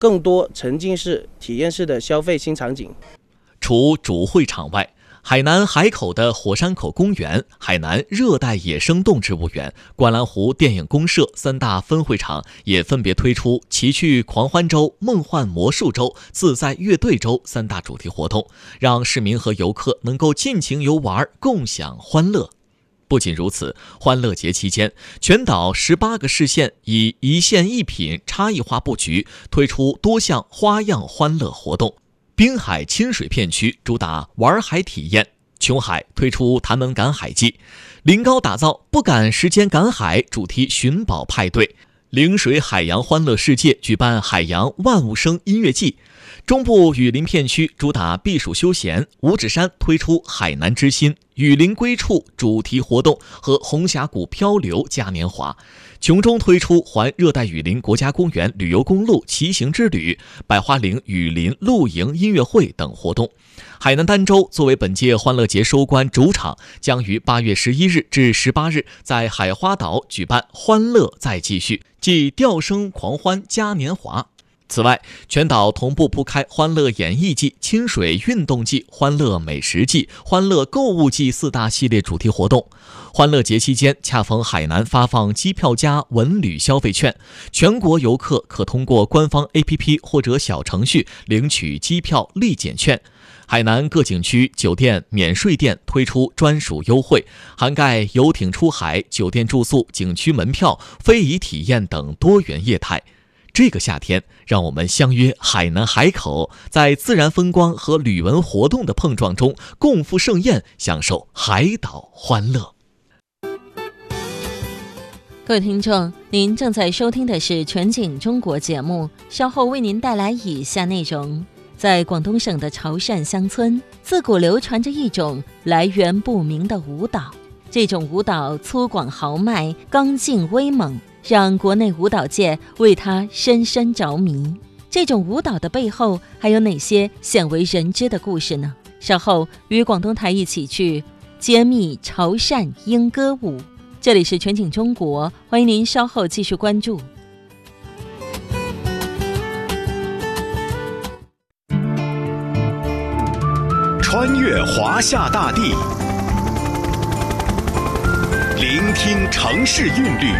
更多沉浸式、体验式的消费新场景。 除主会场外，海南海口的火山口公园、海南热带野生动植物园、观澜湖电影公社3大分会场也分别推出奇趣狂欢周、梦幻魔术周、自在乐队周3大主题活动，让市民和游客能够尽情游玩，共享欢乐。不仅如此，欢乐节期间，全岛18个市县以一县一品差异化布局，推出多项花样欢乐活动。滨海亲水片区主打玩海体验，琼海推出潭门赶海季，临高打造不赶时间赶海主题寻宝派对，陵水海洋欢乐世界举办海洋万物生音乐季。中部雨林片区主打避暑休闲，五指山推出海南之心雨林归处主题活动和红峡谷漂流嘉年华，琼中推出环热带雨林国家公园旅游公路骑行之旅、百花岭雨林露营音乐会等活动。海南儋州作为本届欢乐节收官主场，将于8月11日至18日在海花岛举办欢乐再继续暨钓生狂欢嘉年华。此外，全岛同步铺开欢乐演艺季、清水运动季、欢乐美食季、欢乐购物季4大系列主题活动。欢乐节期间恰逢海南发放机票加文旅消费券，全国游客可通过官方 APP 或者小程序领取机票立减券。海南各景区酒店免税店推出专属优惠，涵盖游艇出海、酒店住宿、景区门票、非遗体验等多元业态。这个夏天，让我们相约海南海口，在自然风光和旅文活动的碰撞中，共赴盛宴，享受海岛欢乐。 各位听众，您正在收听的是全景中国节目，稍后为您带来以下内容。在广东省的潮汕乡村，自古流传着一种来源不明的舞蹈，这种舞蹈粗犷豪迈、刚劲威猛，让国内舞蹈界为它深深着迷。这种舞蹈的背后还有哪些鲜为人知的故事呢？稍后与广东台一起去揭秘潮汕莺歌舞。这里是全景中国，欢迎您稍后继续关注。 穿越华夏大地，聆听城市韵律，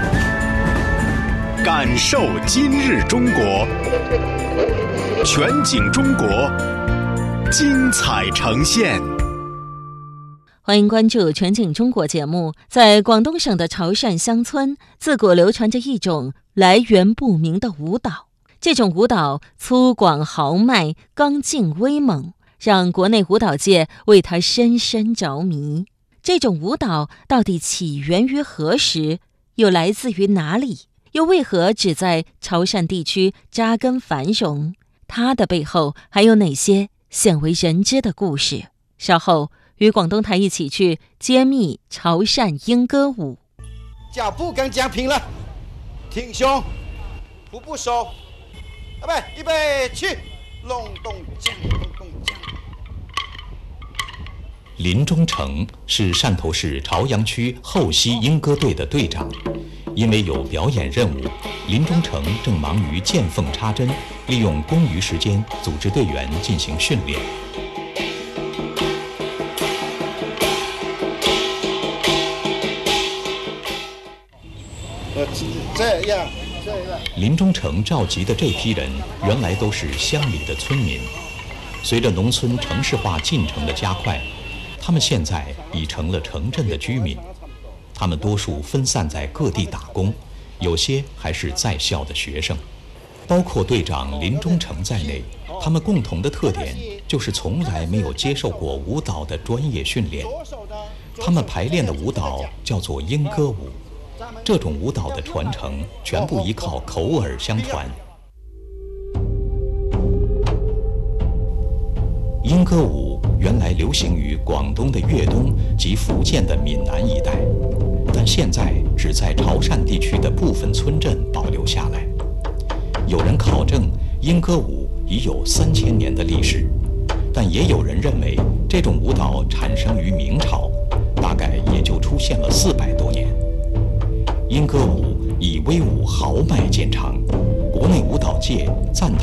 感受今日中国。全景中国，精彩呈现。 欢迎关注全景中国节目。在广东省的潮汕乡村，自古流传着一种来源不明的舞蹈，这种舞蹈粗犷豪迈、刚劲威猛，让国内舞蹈界为它深深着迷。这种舞蹈到底起源于何时，又来自于哪里，又为何只在潮汕地区扎根繁荣？它的背后还有哪些鲜为人知的故事？稍后与广东台一起去揭秘潮汕莺歌舞。 脚步跟僵平了，挺胸，步步收，预备去，隆咚锵，隆咚锵。 林忠诚是汕头市潮阳区后溪莺歌队的队长，因为有表演任务，林忠诚正忙于见缝插针，利用空余时间组织队员进行训练。 这样。 林忠诚召集的这批人原来都是乡里的村民，随着农村城市化进程的加快，他们现在已成了城镇的居民。他们多数分散在各地打工，有些还是在校的学生。包括队长林忠诚在内，他们共同的特点就是从来没有接受过舞蹈的专业训练。他们排练的舞蹈叫做莺歌舞，这种舞蹈的传承全部依靠口耳相传。莺歌舞原来流行于广东的粤东及福建的闽南一带，但现在只在潮汕地区的部分村镇保留下来。有人考证，莺歌舞已有3000年的历史，但也有人认为这种舞蹈产生于明朝，大概也就出现了400多年。莺歌舞以威武豪迈见长， 国内舞蹈界赞